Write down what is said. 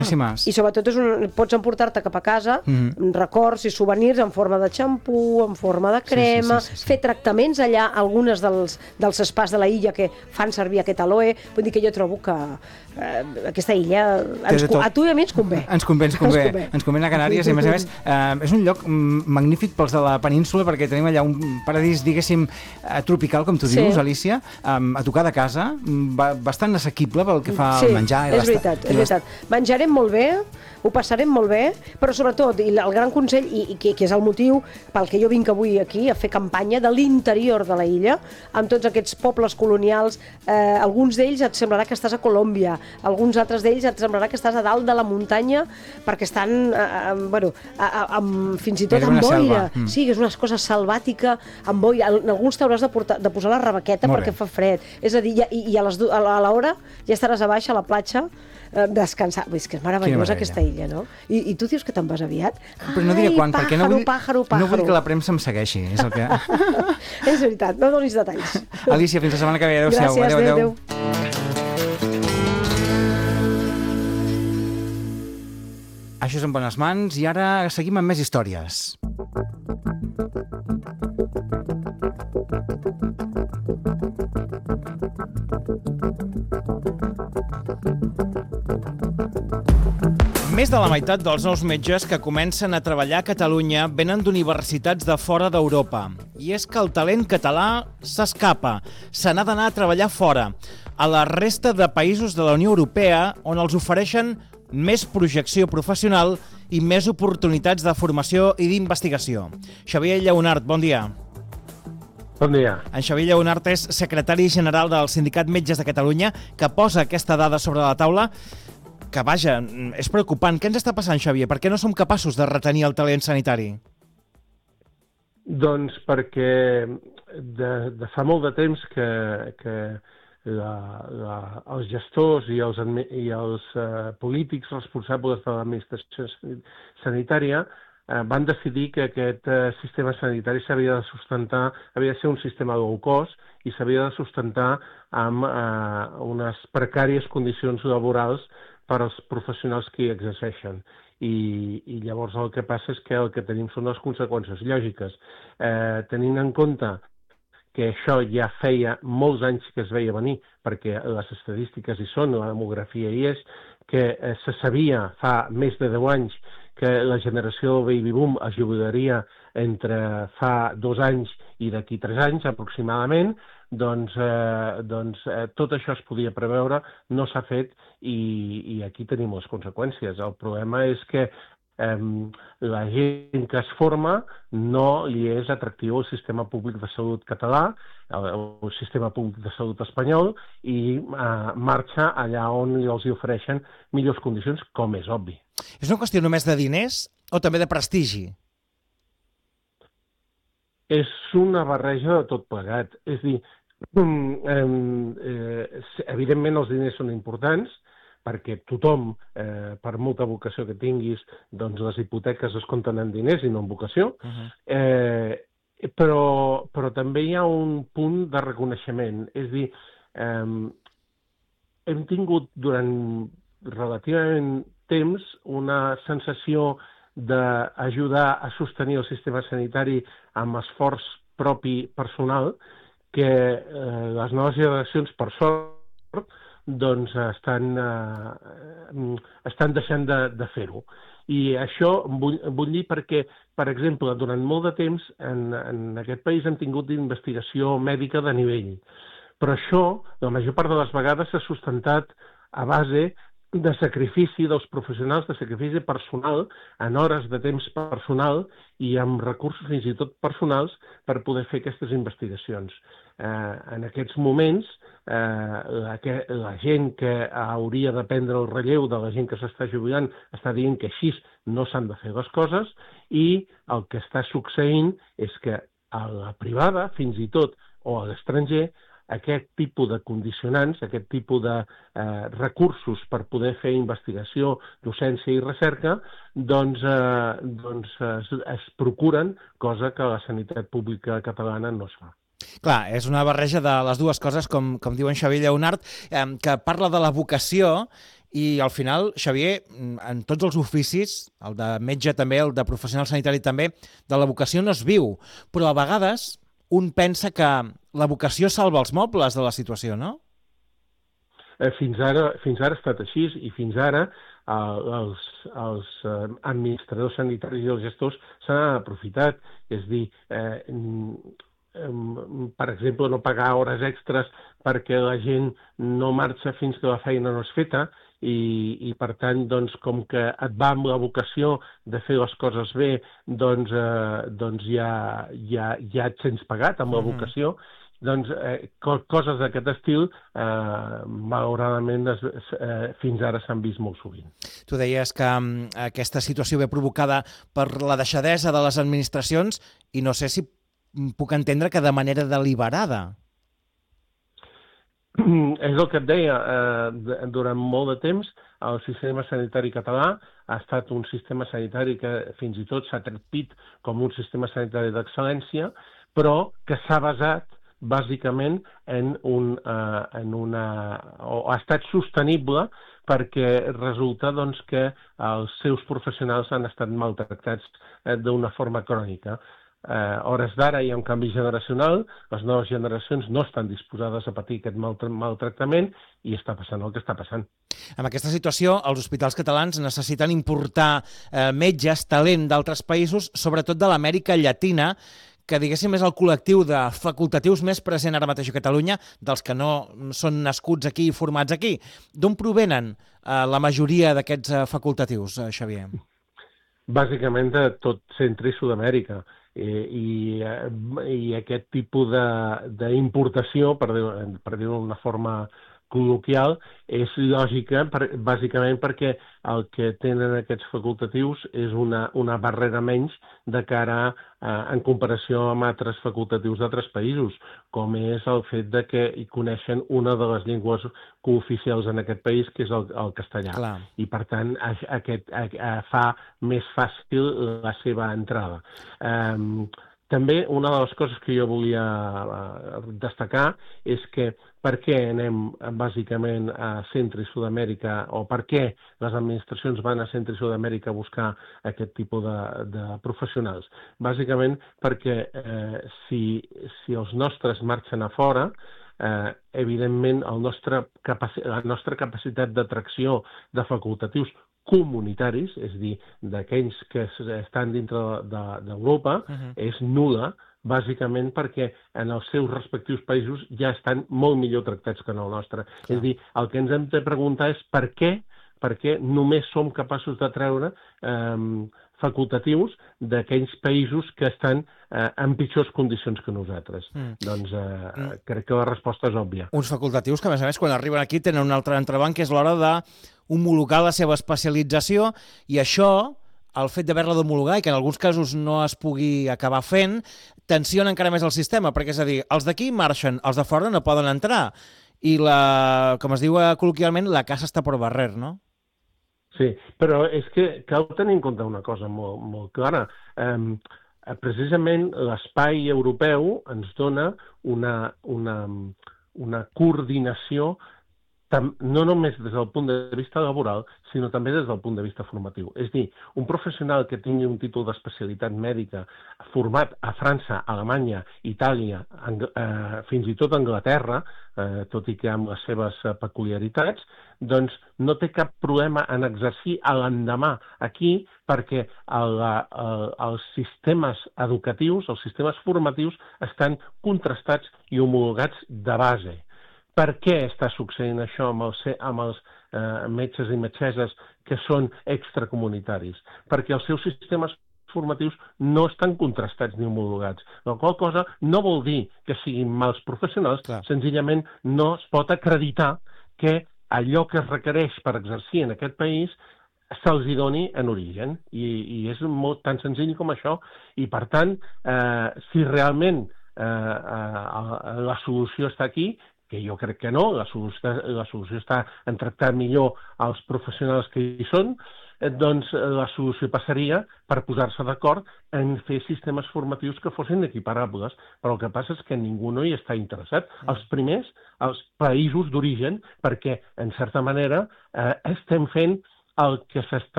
I sobretot pots emportar-te cap a casa records i souvenirs en forma de xampú, en forma de crema, fer tractaments allà, algunes dels spas de la illa que fan servir aquest aloe. Vull dir que jo trobo que aquesta illa a tu i a mi ens convé. Ens convé anar a Canàries i a més és un lloc magnífic pels de la península perquè tenim allà un paradís, diguéssim, tropical, com tu dius, Alicia, a tocar de casa, bastant assequible pel que fa al menjar. És veritat. Menjarem molt bé, ho passarem molt bé, però sobretot, i el gran consell, i que és el motiu pel que jo vinc avui aquí a fer campanya de l'interior de la illa, amb tots aquests pobles colonials, alguns d'ells et semblarà que estàs a Colòmbia, alguns altres d'ells et semblarà que estàs a dalt de la muntanya perquè estan, fins i tot amb boira. Sí, és una cosa selvàtica, amb boira. En alguns t'hauràs de posar la rebequeta perquè fa fred. És a dir, i a l'hora ja estaràs a baix a la platja descansar. És que és meravellosa aquesta illa, no? I tu dius que te'n vas aviat? Però no diré quan, perquè no vull que la premsa em segueixi. És el que... És veritat, no donis detalls. Alicia, fins la setmana que ve. Adéu-siau. Gràcies, adéu. Això és en bones mans i ara seguim amb més històries. Més de la meitat dels nous metges que comencen a treballar a Catalunya venen d'universitats de fora d'Europa. I és que el talent català s'escapa, se n'ha d'anar a treballar fora, a la resta de països de la Unió Europea, on els ofereixen més projecció professional i més oportunitats de formació i d'investigació. Xavier Lleonart, bon dia. Bon dia. En Xavier Lleonart és secretari general del Sindicat Metges de Catalunya, que posa aquesta dada sobre la taula, que, vaja, és preocupant. Què ens està passant, Xavier? Per què no som capaços de retenir el talent sanitari? Doncs perquè de fa molt de temps que els gestors i els polítics responsables de l'administració sanitària van decidir que aquest sistema sanitari s'havia de sustentar, havia de ser un sistema low cost i s'havia de sustentar amb unes precàries condicions laborals per als professionals que hi exerceixen. I llavors el que passa és que el que tenim són les conseqüències lògiques. Tenint en compte que això ja feia molts anys que es veia venir, perquè les estadístiques hi són, la demografia hi és, que se sabia fa més de 10 anys que la generació baby boom es jubilaria entre fa 2 anys i d'aquí 3 anys aproximadament, doncs tot això es podia preveure, no s'ha fet i aquí tenim les conseqüències. El problema és que la gent que es forma no li és atractiu el sistema públic de salut català, el sistema públic de salut espanyol, i marxa allà on els ofereixen millors condicions, com és obvi. És una qüestió només de diners o també de prestigi? És una barreja de tot plegat. És a dir, evidentment els diners són importants, perquè tothom, per molta vocació que tinguis, doncs les hipoteques es compten en diners i no en vocació, però també hi ha un punt de reconeixement. És a dir, hem tingut durant relativament temps una sensació d'ajudar a sostenir el sistema sanitari amb esforç propi personal, que les noves generacions, per sort, doncs estan deixant de fer-ho. I això vull dir perquè, per exemple, durant molt de temps en aquest país hem tingut investigació mèdica de nivell, però això, la major part de les vegades, s'ha sustentat a base de sacrifici dels professionals, de sacrifici personal, en hores de temps personal i amb recursos fins i tot personals per poder fer aquestes investigacions. En aquests moments, la gent que hauria de prendre el relleu de la gent que s'està jubilant està dient que així no s'han de fer les coses i el que està succeint és que a la privada, fins i tot, o a l'estranger, aquest tipus de condicionants, aquest tipus de recursos per poder fer investigació, docència i recerca, doncs es procuren, cosa que la sanitat pública catalana no es fa. Clar, és una barreja de les dues coses, com diu en Xavier Lleonart, que parla de la vocació I al final, Xavier, en tots els oficis, el de metge també, el de professional sanitari també, de la vocació no es viu, però a vegades un pensa que la vocació salva els mobles de la situació, no? Fins ara ha estat així i fins ara els administradors sanitaris i els gestors se n'han aprofitat. És dir, per exemple, no pagar hores extres perquè la gent no marxa fins que la feina no és feta i per tant, doncs, com que et va amb la vocació de fer les coses bé, doncs ja et sents pagat amb la vocació. Doncs coses d'aquest estil, malauradament, fins ara s'han vist molt sovint. Tu deies que aquesta situació ve provocada per la deixadesa de les administracions i no sé si puc entendre que de manera deliberada. És el que et deia, durant molt de temps el sistema sanitari català ha estat un sistema sanitari que fins i tot s'ha tractat com un sistema sanitari d'excel·lència, però que s'ha basat bàsicament ha estat sostenible perquè resulta doncs, que els seus professionals han estat maltractats d'una forma crònica. A hores d'ara hi ha un canvi generacional, les noves generacions no estan disposades a patir aquest maltractament i està passant el que està passant. En aquesta situació, els hospitals catalans necessiten importar metges, talent d'altres països, sobretot de l'Amèrica Llatina, que diguéssim és el col·lectiu de facultatius més present ara mateix a Catalunya, dels que no són nascuts aquí i formats aquí. D'on provenen la majoria d'aquests facultatius, Xavier? Bàsicament de tot Centre i Sud-amèrica. I aquest tipus d'importació, per dir-ho d'una forma col·loquial, és lògica, bàsicament perquè el que tenen aquests facultatius és una barrera menys de cara en comparació amb altres facultatius d'altres països, com és el fet de que hi coneixen una de les llengües cooficials en aquest país, que és el castellà. Clar. I, per tant, aquest fa més fàcil la seva entrada. També una de les coses que jo volia destacar és que per què anem bàsicament a Centre i Sud-amèrica o per què les administracions van a Centre i Sud-amèrica a buscar aquest tipus de professionals. Bàsicament perquè si els nostres marxen a fora, evidentment la nostra capacitat d'atracció de facultatius comunitaris, és a dir, d'aquells que estan dintre d'Europa, és nul·la, bàsicament perquè en els seus respectius països ja estan molt millor tractats que en el nostre. És a dir, el que ens hem de preguntar és per què només som capaços de treure facultatius d'aquells països que estan en pitjors condicions que nosaltres. Doncs crec que la resposta és òbvia. Uns facultatius que, a més, quan arriben aquí tenen un altre entrebanc, que és l'hora d'homologar la seva especialització, i això, el fet d'haver-la d'homologar i que en alguns casos no es pugui acabar fent, tensiona encara més el sistema, perquè és a dir, els d'aquí marxen, els de fora no poden entrar, i com es diu col·loquialment, la casa està per barrer, no? Sí, però és que cal tenir en compte una cosa molt clara. Precisament l'espai europeu ens dona una coordinació no només des del punt de vista laboral, sinó també des del punt de vista formatiu. És a dir, un professional que tingui un títol d'especialitat mèdica format a França, Alemanya, Itàlia, fins i tot Anglaterra, tot i que amb les seves peculiaritats, doncs no té cap problema en exercir a l'endemà aquí perquè els sistemes educatius, els sistemes formatius estan contrastats i homologats de base. Per què està succeint això amb els metges i metgesses que són extracomunitaris? Perquè els seus sistemes formatius no estan contrastats ni homologats. La qual cosa no vol dir que siguin mals professionals, senzillament no es pot acreditar que allò que es requereix per exercir en aquest país se'ls hi doni en origen. I és tan senzill com això. I, per tant, si realment la solució està aquí, que jo crec que no, la solució està en tractar millor els professionals que hi són, doncs la solució passaria per posar-se d'acord en fer sistemes formatius que fossin equiparables, però el que passa és que ningú no hi està interessat. Els primers, els països d'origen, perquè, en certa manera, estem fent el que s'està